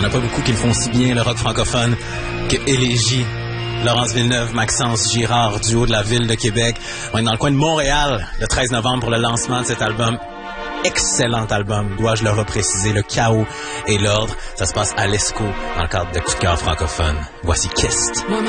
en a pas beaucoup qui le font si bien, le rock francophone, que Élégie. Laurence Villeneuve, Maxence Girard, duo de la ville de Québec. On est dans le coin de Montréal le 13 novembre pour le lancement de cet album. Excellent album, dois-je le repréciser, le chaos et l'ordre. Ça se passe à l'ESCO dans le cadre de Coup de cœur francophone. Voici Kist.